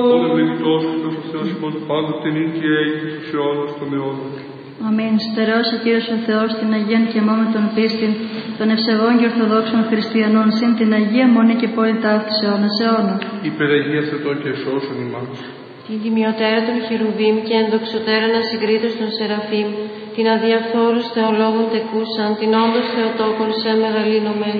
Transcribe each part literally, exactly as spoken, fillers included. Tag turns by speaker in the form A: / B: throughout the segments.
A: Ο ευλογητός Χριστός ο Θεός ημών πάντοτε νυν και αεί και στους αιώνας των αιώνων.
B: Αμήν. Στερεός ο Κύριος ο Θεός την Αγίαν και μάμετον πίστην των ευσεβών και ορθοδόξων χριστιανών συν την Αγία Μονή και πόλη ταύτης αιώνας αιώνων.
A: Υπεραγία Θεοτών και σώσον ημάς.
C: Την τιμιωτέρα των χερουβίμ και ενδοξωτέρα να συγκρίτως των σεραφείμ, την αδιαφθόρους θεολόγων τεκούσαν, την όντως θεοτόκον σε μεγαλύνομεν.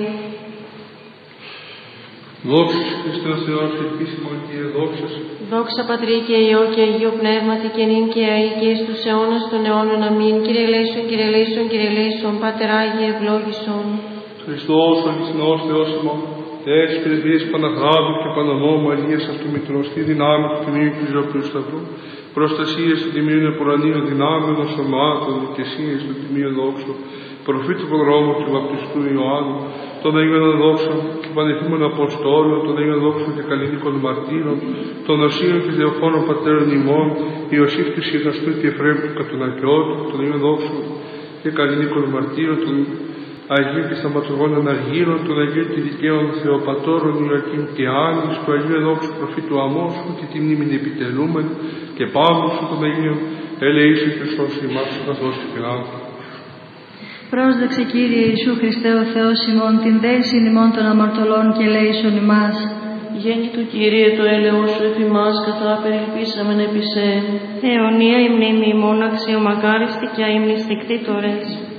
A: Δόξα Χριστέ ο Θεός και επίσημον και δόξα σου.
C: Δόξα Πατρί και Υιό και Αγίο Πνεύματι και νυν και αεί και εις τους αιώνας των αιώνων. Αμήν. Κύριε ελέησον, Κύριε ελέησον, Κύριε ελέησον, Πάτερ Άγιε ευλόγησον.
A: Χριστός ο αληθινός Θεός ημών, τες πρεσβείες Παναγράδου και Παναμώ Μαρίας Αυτομητρός, τη δυνάμει του Τιμίου και Ζωοποιού Σταυρού, προστασίες του Τιμίου Επουρανίου δυνάμεων των σωμάτων, δικαισίες του Τιμίου Δόξου, προφήτου Προδρόμου του Βαπτιστού Ιωάννου, των Αγίων Δόξων και Πανεφήμων Αποστόλων, των Αγίων Δόξων και Καλλινίκων Μαρτύρων, των Οσίων και Δεοφώνων Πατέρων ημών, Ιωσήφ του Σιχαστού και Εφραίμ του Κατουνακιώτου, των Αγίων Δόξων και Καλλινίκων Μαρτύρων, των Αγίων και Σταματουργών Αναργύρων, των Αγίων και Δικαίων Θεοπατώρων Ιωακήμ και Άννης, του Αγίου Δόξου Προφήτου Αμώσου και τη μνήμη επιτελούμεν, και πάνω σου των Αγίων ελεήσου Χριστός ημάς ο καθώς και φιλάνθρωπος.
B: Πρόσδεξε Κύριε Ιησού Χριστέ ο Θεός ημών την δέησιν ημών των αμαρτωλών και ελέησον ημάς.
D: Γέννη του Κύριε το έλεος σου εφ' ημάς καθά περιελπίσαμεν επί σε.
C: Αιωνία η μνήμη ημών αξιομακάριστη και αειμνηστικτήτορες.